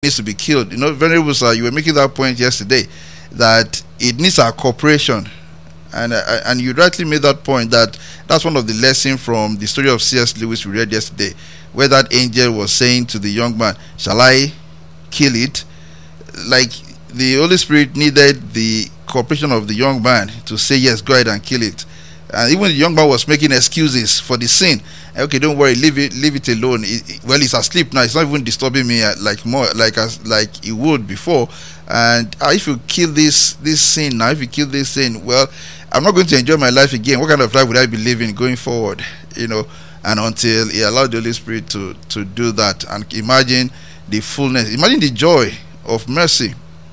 needs to be killed. Venerable sir, you were making that point yesterday that it needs our cooperation, and you rightly made that point, that's one of the lessons from the story of C.S. Lewis we read yesterday, where that angel was saying to the young man, shall I kill it? Like, the Holy Spirit needed the cooperation of the young man to say, yes, go ahead and kill it. And even the young man was making excuses for the sin. Okay, don't worry, leave it alone. Well, he's asleep now. It's not even disturbing me like it would before. And if you kill this sin now, well, I'm not going to enjoy my life again. What kind of life would I be living going forward? And until he allowed the Holy Spirit to do that, and imagine the fullness, imagine the joy of mercy.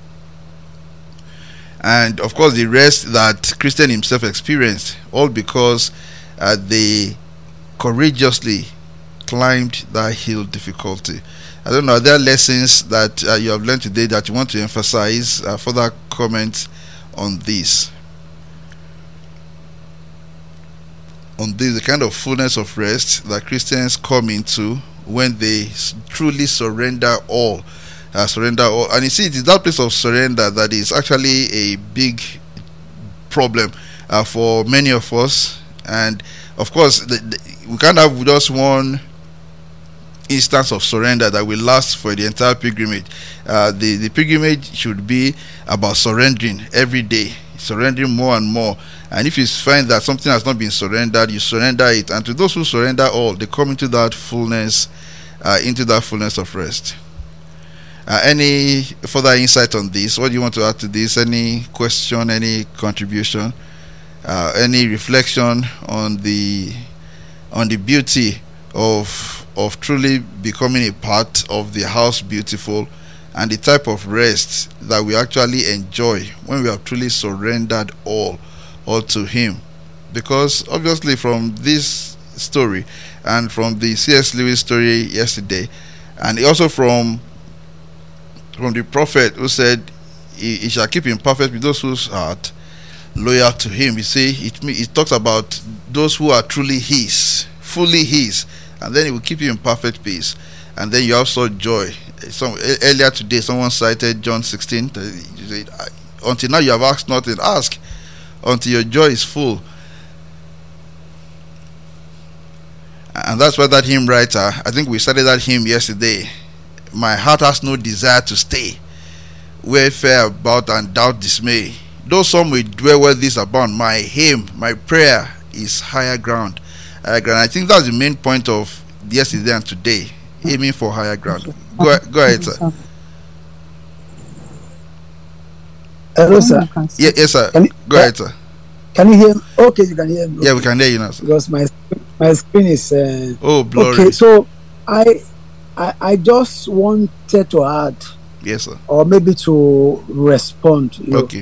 And of course, the rest that Christian himself experienced, all because they courageously climbed that hill difficulty. I don't know, are there lessons that you have learned today that you want to emphasize? Further comments on this? The kind of fullness of rest that Christians come into when they truly surrender all. And you see, it is that place of surrender that is actually a big problem for many of us. And of course, we can't have just one instance of surrender that will last for the entire pilgrimage. The pilgrimage should be about surrendering every day, surrendering more and more. And if you find that something has not been surrendered, you surrender it. And to those who surrender all, they come into that fullness of rest. Any further insight on this? What do you want to add to this? Any question, any contribution, any reflection on the beauty of truly becoming a part of the house beautiful, and the type of rest that we actually enjoy when we have truly surrendered all to Him? Because obviously, from this story and from the C.S. Lewis story yesterday, and also from the prophet who said he shall keep in perfect with those whose heart loyal to Him. You see, it talks about those who are truly His, fully His, and then He will keep you in perfect peace. And then you also joy. Earlier today, someone cited John 16. Said, until now you have asked nothing. Ask until your joy is full. And that's why that hymn writer, I think we started that hymn yesterday. My heart has no desire to stay where fear about and doubt dismay. Though some will dwell where this abound, my hymn, my prayer is higher ground. I think that's the main point of yesterday and today, aiming for higher ground. Go ahead, sir. Hello, sir. Yes, sir. Go ahead, sir. Can you hear me? Okay, you can hear me. Yeah, we can hear you now, sir. Because my screen is blurry. Okay, so I just wanted to add, yes, sir, or maybe to respond. Okay.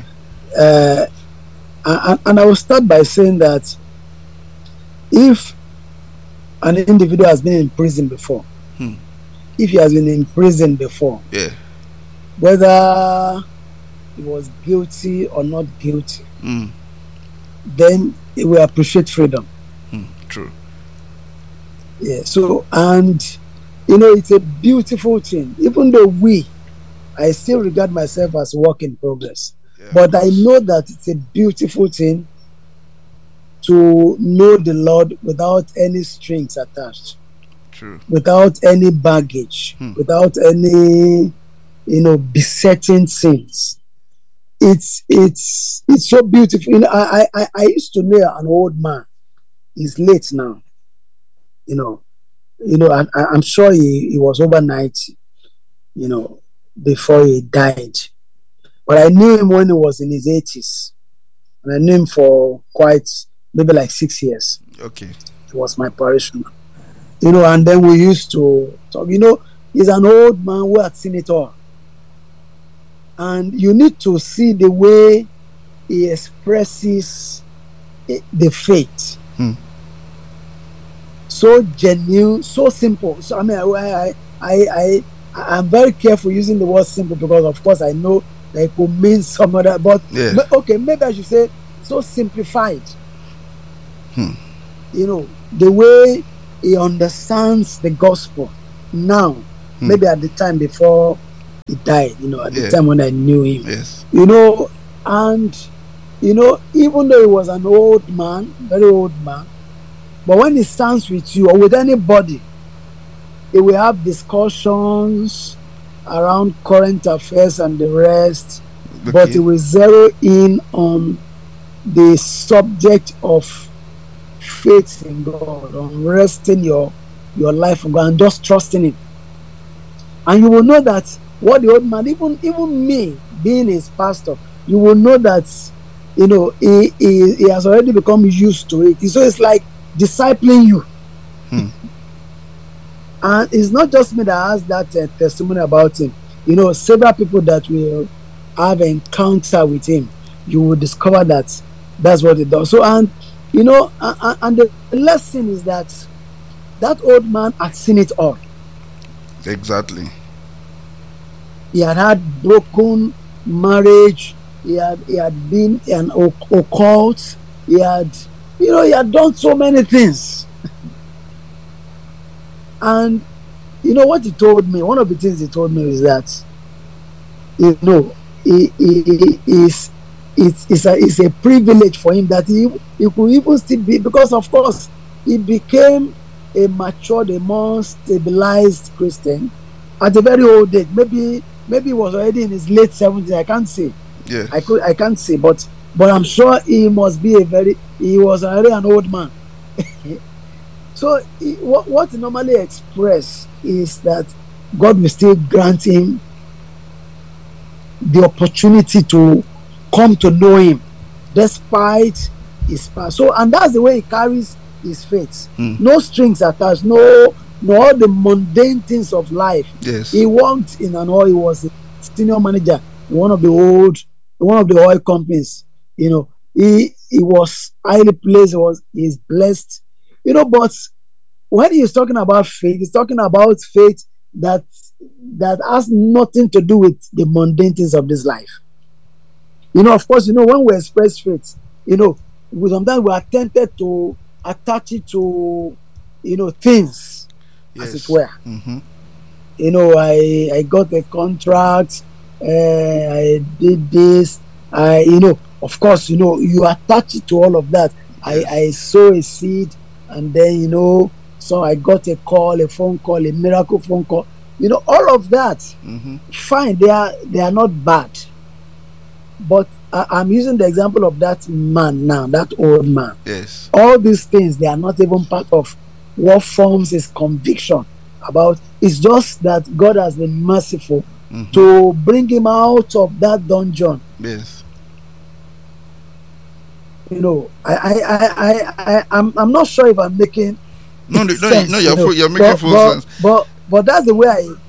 And I will start by saying that if an individual has been in prison before, if he has been in prison before, yeah, whether he was guilty or not guilty, then he will appreciate freedom. True. Yeah. So, and it's a beautiful thing. Even though I still regard myself as work in progress, but I know that it's a beautiful thing to know the Lord without any strings attached. True. Without any baggage, without any, besetting sins. It's so beautiful. I used to know an old man. He's late now. I'm sure he was over 90, before he died. But I knew him when he was in his 80s. And I knew him for maybe like 6 years. Okay. He was my parishioner. And then we used to talk. He's an old man who had seen it all. And you need to see the way he expresses the faith. So genuine, so simple. So I'm very careful using the word simple because, of course, I know that it could mean some other. But okay, maybe I should say so simplified. The way he understands the gospel now, maybe at the time before he died, at the Yeah. time when I knew him. Yes. And even though he was an old man, very old man, but when he stands with you or with anybody, he will have discussions around current affairs and the rest, Okay. but he will zero in on the subject of faith in God, on resting your life on God and just trusting Him. And you will know that what the old man, even me being his pastor, you will know that he has already become used to it. So it's like discipling you. And it's not just me that has that testimony about him. Several people that will have an encounter with him, you will discover that that's what he does. So, and the lesson is that old man had seen it all. Exactly. He had broken marriage. He had been an occult. He had done so many things. And what he told me, one of the things he told me is that it's a privilege for him that he could even still be, because of course he became a matured, a more stabilized Christian at a very old age. Maybe he was already in his late 70s. I can't say. Yeah. I can't say, but I'm sure he must be he was already an old man. So what he normally express is that God will still grant him the opportunity to come to know him despite his past. So, and that's the way he carries his faith. No strings attached, no all the mundane things of life. Yes. He worked in an oil, he was a senior manager in one of the oil companies. He was highly placed, he's blessed. But when he's talking about faith, he's talking about faith that has nothing to do with the mundane things of this life. Of course, when we express faith, sometimes we are tempted to attach it to, things, yes. as it were. Mm-hmm. I got a contract, I did this, of course, you attach it to all of that. Yes. I sow a seed, and then, so I got a phone call, a miracle phone call. All of that, fine, they are not bad. But I'm using the example of that man now, that old man. Yes. All these things, they are not even part of what forms his conviction about. It's just that God has been merciful to bring him out of that dungeon. Yes. I'm not sure if I'm making sense. No, you're making full sense. But that's the way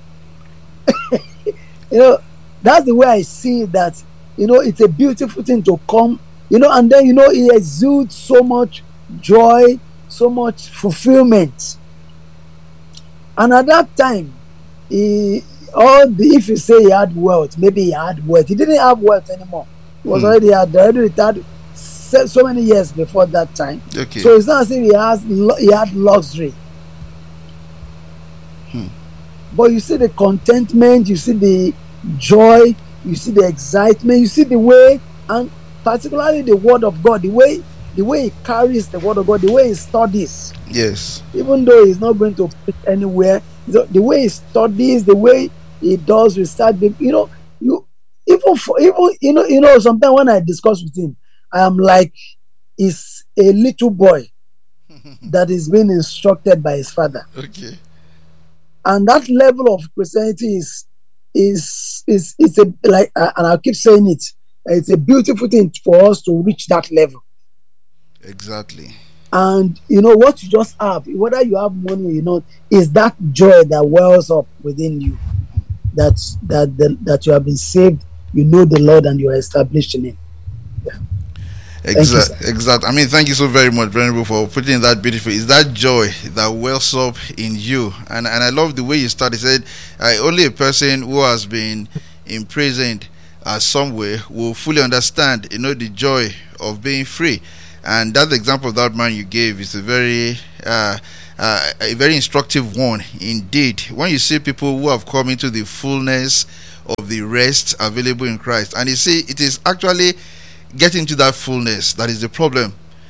that's the way I see that. It's a beautiful thing to come, and then he exudes so much joy, so much fulfillment. And at that time, if you say he had wealth, maybe he had wealth. He didn't have wealth anymore. He was already retired so many years before that time. Okay. So it's not as if he had luxury. But you see the contentment, you see the joy, you see the excitement, you see the way, and particularly the word of God, the way he carries the word of God, the way he studies. Yes. Even though he's not going to preach anywhere, the way he studies, the way he does research, sometimes when I discuss with him, I am like, he's a little boy that is being instructed by his father. Okay. And that level of Christianity is and I'll keep saying it. It's a beautiful thing for us to reach that level. Exactly. And what you just have, whether you have money or not, is that joy that wells up within you. That you have been saved. You know the Lord and you are established in Him. Yeah. Exactly. I mean, thank you so very much, Venerable, for putting that beautiful. It's that joy that wells up in you, and I love the way you started. Said, only a person who has been imprisoned somewhere will fully understand, the joy of being free. And that example of that man you gave is a very instructive one indeed. When you see people who have come into the fullness of the rest available in Christ. And you see, it is actually getting to that fullness that is the problem.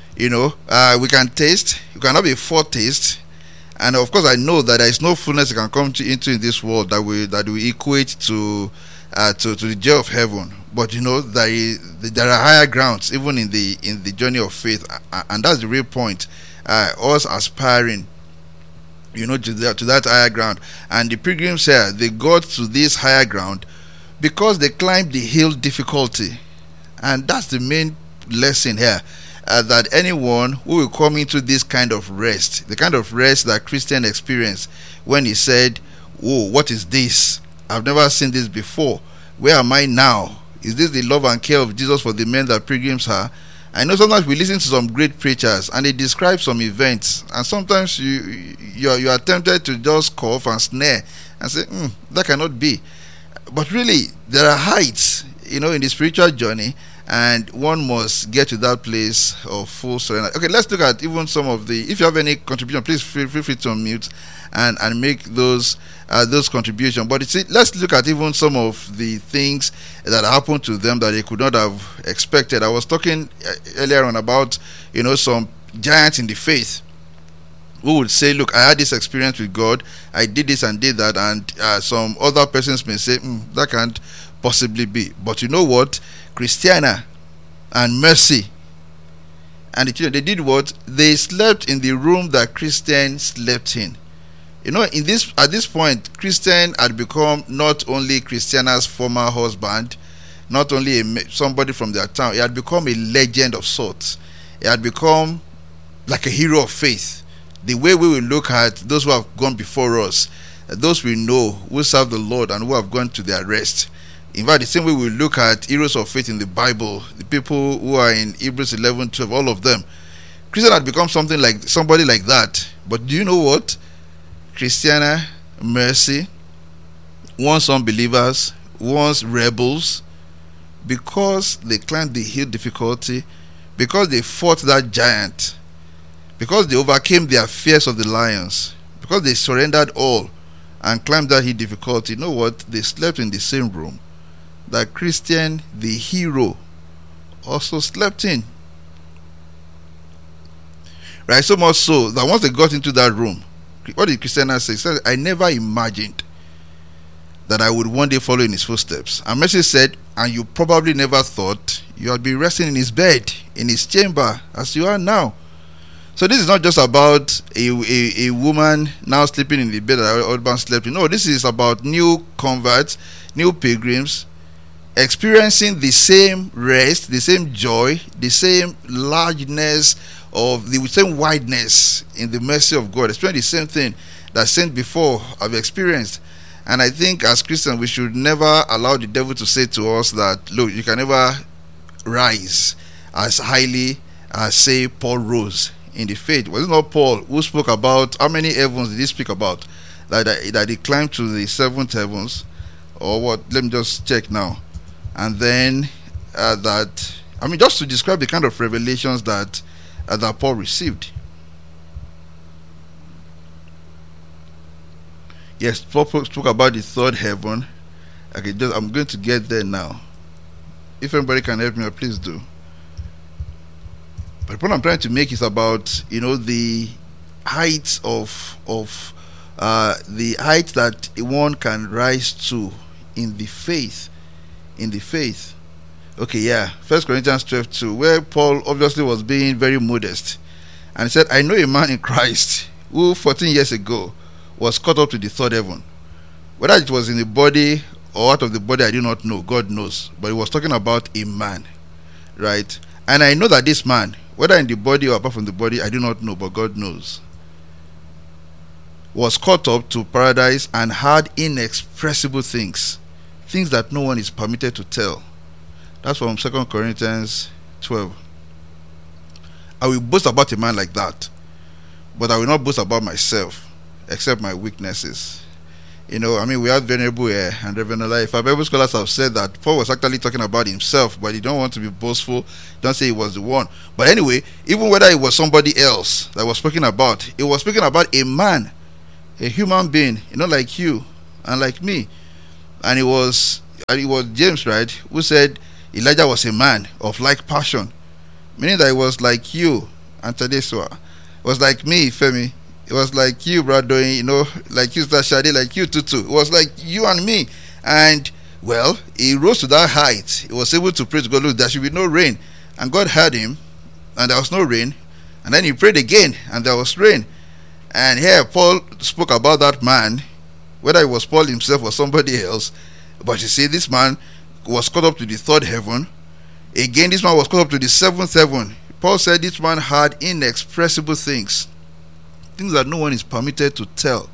We can taste, you cannot be foretaste. And of course, I know that there is no fullness you can come into in this world that will equate to the joy of heaven. But there are higher grounds even in the journey of faith, and that's the real point. Us aspiring, to that higher ground. And the pilgrims here, they got to this higher ground because they climbed the hill difficulty, and that's the main lesson here. That anyone who will come into this kind of rest, the kind of rest that Christian experienced when he said, "Oh, what is this? I've never seen this before. Where am I now? Is this the love and care of Jesus for the men that pilgrims are?" I know sometimes we listen to some great preachers and they describe some events, and sometimes you are tempted to just cough and snare and say, that cannot be. But really, there are heights, in the spiritual journey, and one must get to that place of full surrender. Okay, let's look at even some of the. If you have any contribution, please feel free to unmute and make those contributions. But let's look at even some of the things that happened to them that they could not have expected. I was talking earlier on about some giants in the faith who would say, "Look, I had this experience with God. I did this and did that," and some other persons may say, "That can't possibly be." But you know what? Christiana and Mercy and the children, they did what? They slept in the room that Christian slept in. At this point, Christian had become not only Christiana's former husband, not only somebody from their town. He had become a legend of sorts. He had become like a hero of faith. The way we will look at those who have gone before us, those we know who serve the Lord and who have gone to their rest. In fact, the same way we look at heroes of faith in the Bible, the people who are in Hebrews 11:12, all of them. Christian had become somebody like that. But do you know what? Christiana, Mercy, once unbelievers, once rebels, because they climbed the hill difficulty, because they fought that giant, because they overcame their fears of the lions, because they surrendered all and climbed that hill difficulty. You know what? They slept in the same room that Christian, the hero, also slept in. Right? So much so that once they got into that room, what did Christiana say? He said, "I never imagined that I would one day follow in his footsteps." And Mercy said, "And you probably never thought you would be resting in his bed, in his chamber, as you are now." So this is not just about a woman now sleeping in the bed that her husband slept in. No, this is about new converts, new pilgrims, experiencing the same rest, the same joy, the same largeness of the same wideness in the mercy of God, experiencing the same thing that saints before have experienced. And I think as Christians, we should never allow the devil to say to us that, look, you can never rise as highly as, say, Paul rose in the faith. Was it not Paul who spoke about, how many heavens did he speak about? That he climbed to the seventh heavens, or what? Let me just check now. And then just to describe the kind of revelations that Paul received. Yes, Paul spoke about the third heaven. Okay, I'm going to get there now. If anybody can help me, please do. But the point I'm trying to make is about the heights of the height that one can rise to in the faith. Okay, yeah. 1 Corinthians 12:2, where Paul obviously was being very modest, and he said, "I know a man in Christ who 14 years ago was caught up to the third heaven. Whether it was in the body or out of the body, I do not know. God knows." But he was talking about a man, right? "And I know that this man, whether in the body or apart from the body, I do not know, but God knows, was caught up to paradise and had inexpressible things that no one is permitted to tell." That's from 2 Corinthians 12. "I will boast about a man like that, but I will not boast about myself, except my weaknesses." We have Venerable and Reverend Life. Bible scholars have said that Paul was actually talking about himself, but he don't want to be boastful. Don't say he was the one. But anyway, even whether it was somebody else that was speaking about, it was speaking about a man, a human being, like you and like me. And he was and it was James, right, who said Elijah was a man of like passion, meaning that it was like you and Tadeswa. It was like me, Femi. It was like you, brother, like you, Shadi, like you, Tutu. It was like you and me. And, well, he rose to that height. He was able to pray to God, look, there should be no rain. And God heard him, and there was no rain. And then he prayed again, and there was rain. And here, Paul spoke about that man, whether it was Paul himself or somebody else. But you see, this man was caught up to the third heaven. Again, this man was caught up to the seventh heaven. Paul said this man had inexpressible things that no one is permitted to tell.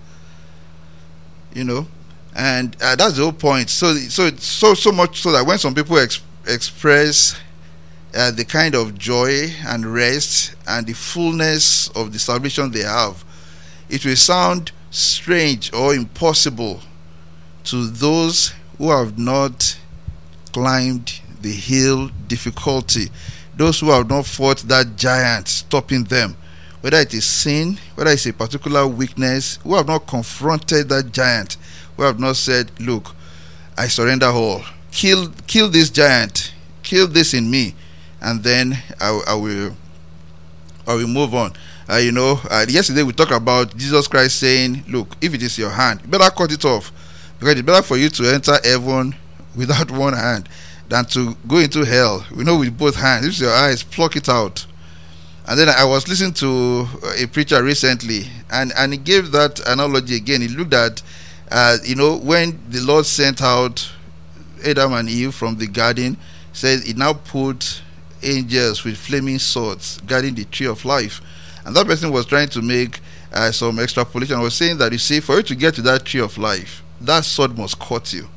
And that's the whole point. So much so that when some people express the kind of joy and rest and the fullness of the salvation they have, it will sound strange or impossible to those who have not climbed the hill difficulty, those who have not fought that giant stopping them, whether it is sin, whether it's a particular weakness, who have not confronted that giant, who have not said, look, I surrender all, kill this giant, kill this in me, and then I will move on. Yesterday we talked about Jesus Christ saying, look, if it is your hand, you better cut it off, because it's better for you to enter heaven without one hand than to go into hell, with both hands. If it's your eyes, pluck it out. And then I was listening to a preacher recently, and he gave that analogy again. He looked at, when the Lord sent out Adam and Eve from the garden, said he now put angels with flaming swords guarding the tree of life. And that person was trying to make some extrapolation. I was saying that, you see, for you to get to that tree of life, that sword must cut you.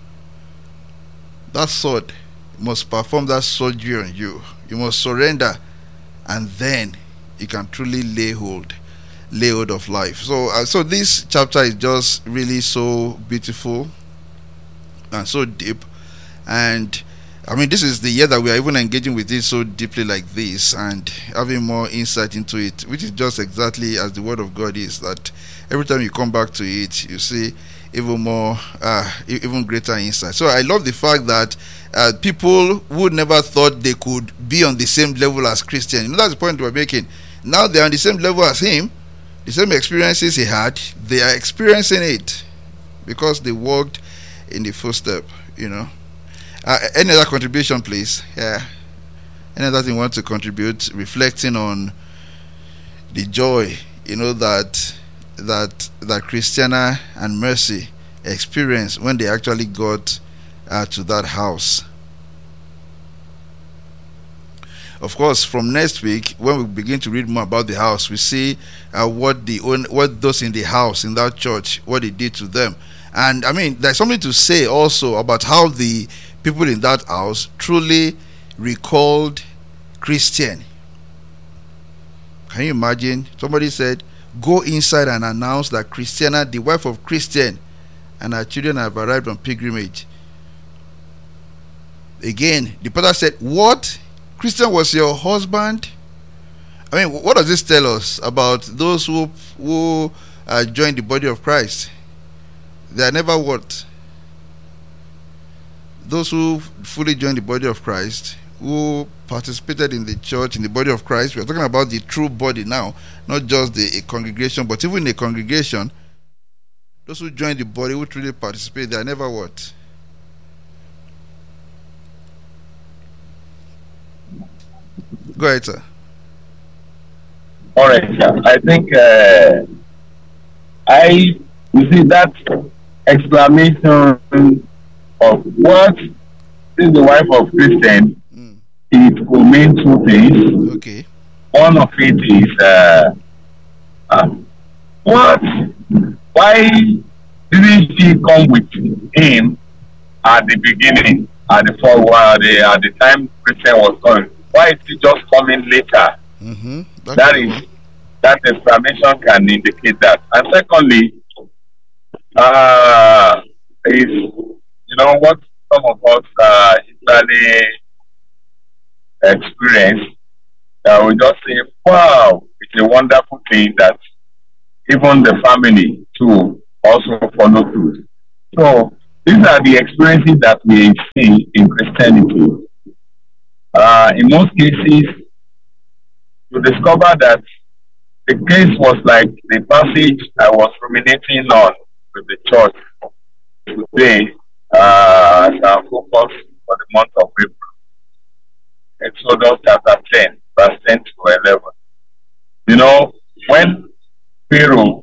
That sword must perform that surgery on you. You must surrender, and then you can truly lay hold of life. So this chapter is just really so beautiful and so deep. And I mean, this is the year that we are even engaging with it so deeply like this and having more insight into it, which is just exactly as the Word of God is, that every time you come back to it, you see even more, even greater insight. So I love the fact that people who never thought they could be on the same level as Christian, that's the point we're making. Now they're on the same level as him, the same experiences he had, they are experiencing it because they walked in the footstep, any other contribution, please? Yeah. Any other thing you want to contribute, reflecting on the joy, that Christiana and Mercy experienced when they actually got to that house. Of course, from next week, when we begin to read more about the house, we see what those in the house, in that church, what they did to them. And I mean, there's something to say also about how the people in that house truly recalled Christian. Can you imagine? Somebody said, go inside and announce that Christiana, the wife of Christian, and her children have arrived on pilgrimage. Again, the pastor said, what? Christian was your husband? I mean, what does this tell us about those who joined the body of Christ? They are never what? Those who fully joined the body of Christ, who participated in the church, in the body of Christ. We're talking about the true body now, not just a congregation, but even a congregation. Those who join the body, who truly participate, they are never what? Go ahead, sir. All right, sir. I think you see that exclamation of what is the wife of Christian, it will mean two things. Okay. One of it is what? Why didn't she come with him at the beginning, at the time Christian was coming? Why is he just coming later? Mm-hmm. That explanation can indicate that. And secondly, is what some of us usually experience. We just say, wow, it's a wonderful thing that even the family too also follow through. So These are the experiences that we see in Christianity. In most cases, you discover that the case was like the passage I was ruminating on with the church today as our focus for the month of April. Exodus chapter 10, verse 10 to 11. You know, when Pharaoh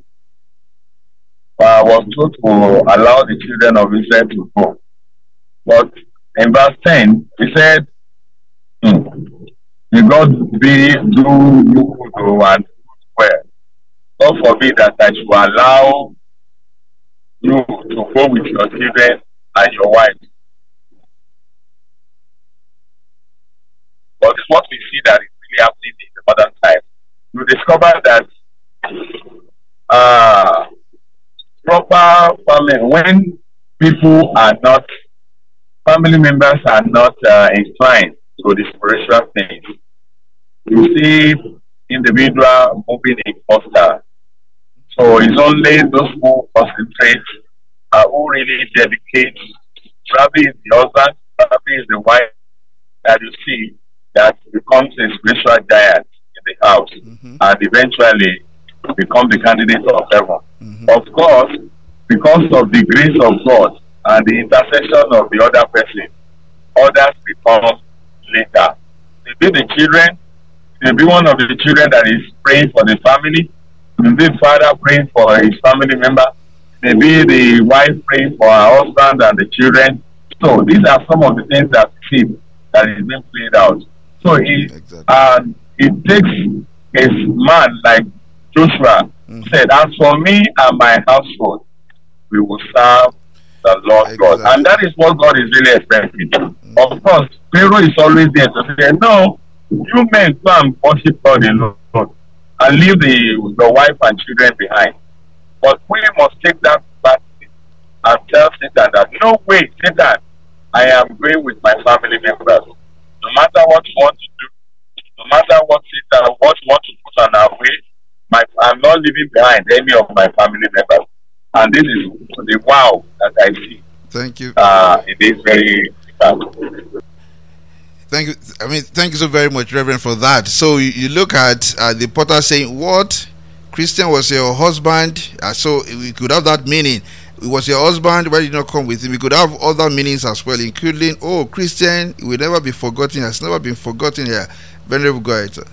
was told to allow the children of Israel to go, but in verse 10, he said, may God be do you good and well. God forbid that I should allow you to go with your children and your wife. But it's what we see that is really happening in the modern time. You discover that proper family, when people are not, family members are not inclined to the spiritual things, you see individual moving in foster. So it's only those who concentrate, who really dedicate, probably is the husband, probably is the wife, that you see that becomes a spiritual giant in the house, and eventually become the candidate of heaven. Of course, because of the grace of God and the intercession of the other person, others become later. Maybe the children, maybe one of the children that is praying for the family, maybe the father praying for his family member, maybe the wife praying for her husband and the children. So these are some of the things that we see that is being played out. So it takes a man like Joshua said, as for me and my household, we will serve the Lord God. And that is what God is really expecting. Of course, Pharaoh is always there to say, no, you men go and worship God alone and leave the wife and children behind. But we must take that back and tell Satan that, no way, Satan, I am going with my family members. No matter what you want to do, no matter what Satan, what you want to put on our way, I'm not leaving behind any of my family members. And this is the wow that I see. Thank you. In this very Thank you. I mean, thank you so very much, Reverend, for that. So you look at the potter saying, what? Christian was your husband. So we could have that meaning. It was your husband, why did you not come with him? We could have other meanings as well, including, Christian will never be forgotten. Has never been forgotten here. Venerable, go ahead, sir.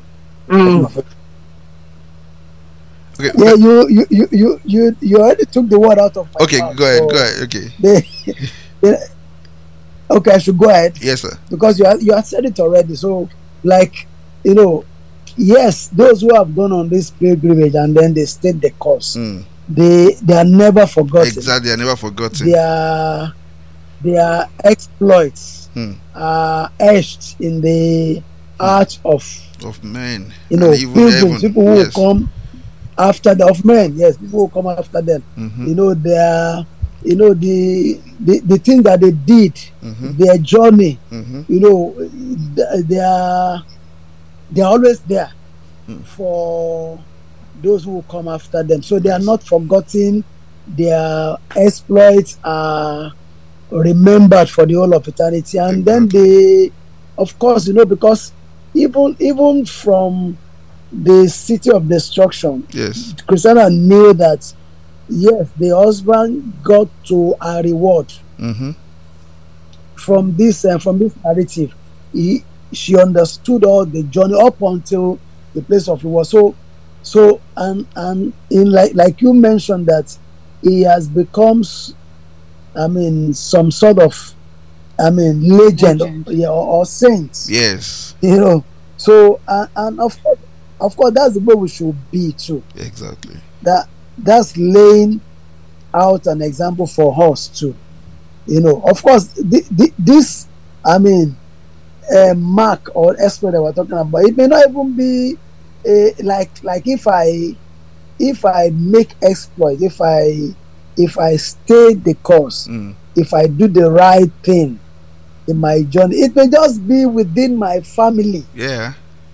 Okay. Yeah, you already took the word out of my mouth. Go ahead. Okay. Okay, I should go ahead. Yes, sir. Because you have said it already. So, yes, those who have gone on this pilgrimage and then they stayed the course, they are never forgotten. Exactly, they are never forgotten. Their exploits are etched in the heart of men. Pilgrims, people who will come after people will come after them. The things that they did, their journey, they are always there for those who will come after them. So they are not forgotten. Their exploits are remembered for the whole of eternity. And then they, of course, because even from the city of destruction, Christiana knew that, yes, the husband got to a reward from this narrative. She understood all the journey up until the place of reward. So and in like you mentioned that he has become, some sort of, legend. Or saint. Yes. So and of course that's the way we should be too. Exactly. That's laying out an example for us too. Of course, this mark or exploit that we're talking about, it may not even be like if I make exploit, if I stay the course, if I do the right thing in my journey, it may just be within my family. Yeah.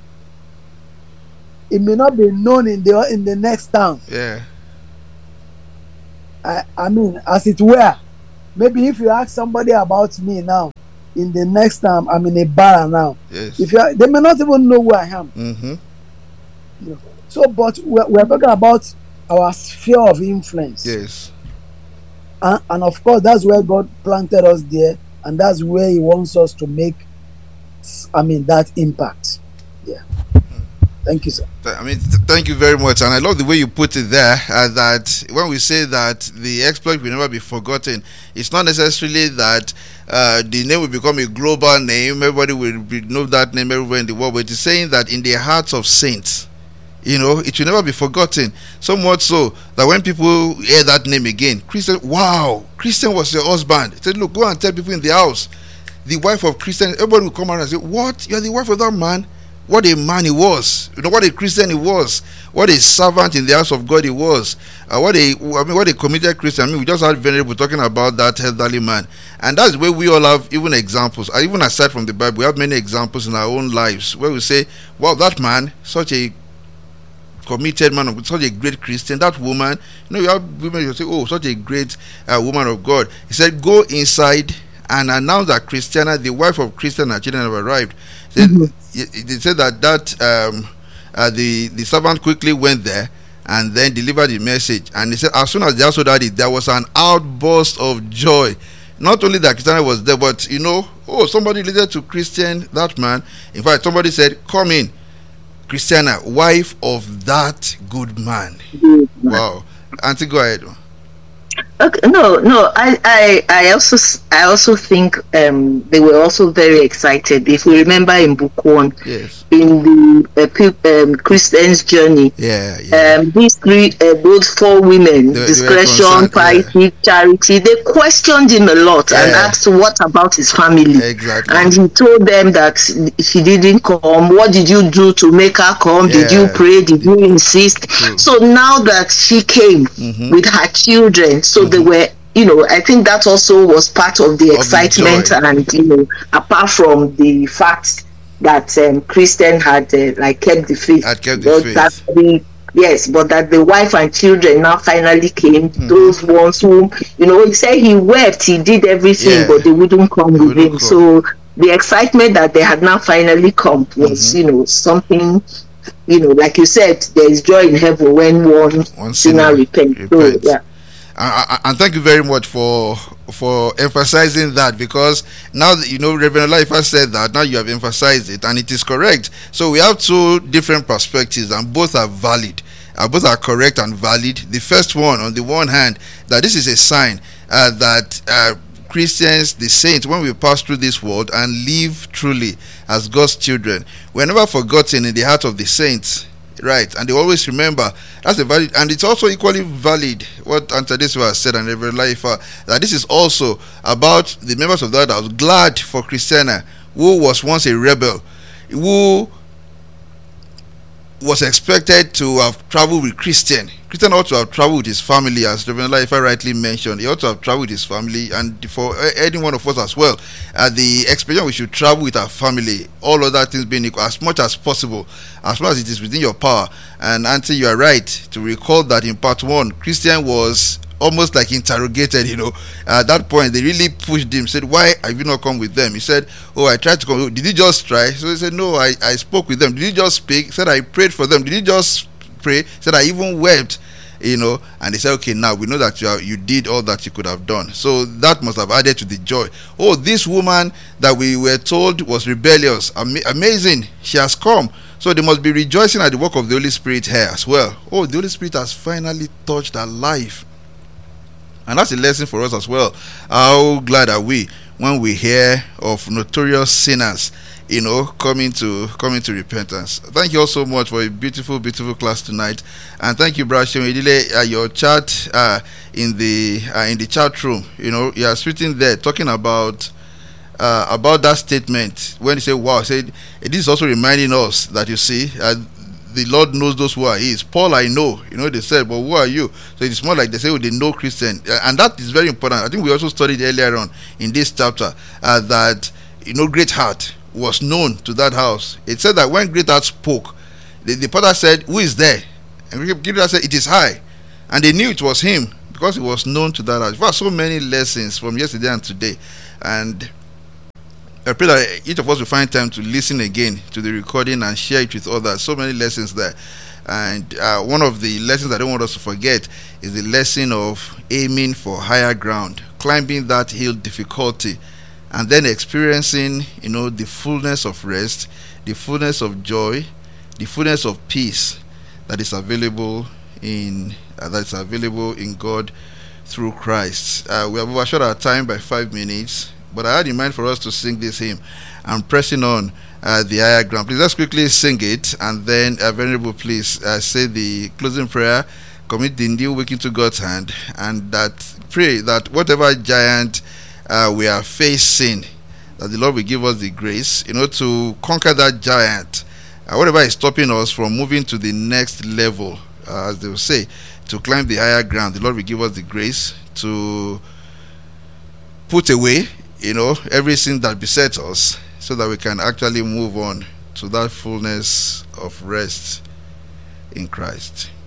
It may not be known in the next town. Yeah. As it were. maybe if you ask somebody about me now, in the next time I'm in a bar now, yes, they may not even know who I am. Mm-hmm. You know. So, but we're talking about our sphere of influence. Yes. And of course, that's where God planted us there, and that's where He wants us to make, that impact. Yeah. Thank you, sir. Thank you very much, and I love the way you put it there. That when we say that the exploit will never be forgotten, it's not necessarily that the name will become a global name. Everybody will know that name everywhere in the world. But it's saying that in the hearts of saints, it will never be forgotten. So much so that when people hear that name again, Christian, wow, Christian was your husband. He said, look, go and tell people in the house, the wife of Christian. Everybody will come around and say, what? You're the wife of that man? What a man he was! What a Christian he was! What a servant in the house of God he was! What a committed Christian! We just had Venerable talking about that elderly man, and that's where we all have even examples. Even aside from the Bible, we have many examples in our own lives where we say, "Wow, that man, such a committed man, such a great Christian." That woman, you have women who say, "Oh, such a great woman of God." He said, "Go inside and announce that Christiana, the wife of Christian and children, have arrived." They said that the servant quickly went there and then delivered the message. And he said, as soon as the household had it, there was an outburst of joy. Not only that Christiana was there, but somebody related to Christian, that man. In fact, somebody said, "Come in, Christiana, wife of that good man." Wow. Auntie, go ahead. Okay, no. I also think they were also very excited. If we remember in book 1, yes, in the Christian's journey, these those 4 women, discretion, piety, charity, they questioned him a lot and asked what about his family. Exactly. And he told them that she didn't come. What did you do to make her come? Did you pray? Did you insist? True. So now that she came with her children, so they were, I think that also was part of the excitement, and apart from the fact that Christian had kept the faith. Yes, but that the wife and children now finally came. Those ones who, he said he wept, he did everything, but they wouldn't come with him. So the excitement that they had now finally come was, something. Like you said, there is joy in heaven when one sinner repents. So, yeah. And thank you very much for emphasizing that, because now Reverend Olaifa said that, now you have emphasized it, and it is correct. So we have 2 different perspectives, and both are valid. Both are correct and valid. The first one, on the one hand, that this is a sign that Christians, the saints, when we pass through this world and live truly as God's children, we're never forgotten in the heart of the saints. Right, and they always remember. That's a valid, and it's also equally valid what Auntie Adesuwa said, and Reverend Olaifa, that this is also about the members of that house. Glad for Christiana, who was once a rebel, who was expected to have traveled with Christian. Christian ought to have traveled with his family, as Reverend Olaifa rightly mentioned. He ought to have traveled with his family, and for any one of us as well, the expectation we should travel with our family, all other things being equal, as much as possible, as much as it is within your power. And Auntie, you are right to recall that in part 1, Christian was almost like interrogated, at that point they really pushed him, said, "Why have you not come with them?" He said, "Oh, I tried to come." "Did you just try?" So he said, "No, I spoke with them." "Did you just speak?" He said, "I prayed for them." "Did you just pray?" He said, "I even wept." And they said, "Okay, now we know that you did all that you could have done." So that must have added to the joy. Oh, this woman that we were told was rebellious, amazing, she has come. So they must be rejoicing at the work of the Holy Spirit here as well. Oh, the Holy Spirit has finally touched her life. And that's a lesson for us as well. How glad are we when we hear of notorious sinners, coming to repentance. Thank you all so much for a beautiful, beautiful class tonight, and thank you, Brother Shemidile. Your chat in the chat room, you are written there talking about that statement when he said, "Wow," said it is also reminding us that the Lord knows those who are His. Paul, I know, they said, but who are you? So it's more like they say, oh, they know Christian, and that is very important. I think we also studied earlier on in this chapter that Great Heart was known to that house. It said that when Great Heart spoke, the porter said, "Who is there?" And Great Heart said, "It is I," and they knew it was him because he was known to that house. There are so many lessons from yesterday and today, and I pray that each of us will find time to listen again to the recording and share it with others. So many lessons there. And one of the lessons I don't want us to forget is the lesson of aiming for higher ground, climbing that hill difficulty, and then experiencing, the fullness of rest, the fullness of joy, the fullness of peace that is available in God through Christ. We have overshot our time by 5 minutes, but I had in mind for us to sing this hymn, "I'm pressing on the higher ground." Please, let's quickly sing it, and then Venerable, please say the closing prayer, commit the new week into God's hand, and that pray that whatever giant we are facing, that the Lord will give us the grace, to conquer that giant. Whatever is stopping us from moving to the next level, as they will say, to climb the higher ground, the Lord will give us the grace to put away, every sin that besets us, so that we can actually move on to that fullness of rest in Christ.